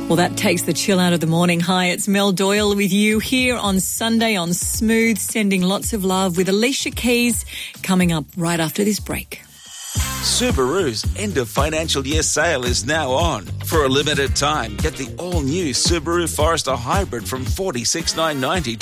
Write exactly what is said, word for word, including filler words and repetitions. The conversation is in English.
Well, that takes the chill out of the morning. Hi, it's Mel Doyle with you here on Sunday on Smooth, sending lots of love with Alicia Keys coming up right after this break. Subaru's end of financial year sale is now on. For a limited time, get the all-new Subaru Forester Hybrid from forty-six thousand nine hundred ninety dollars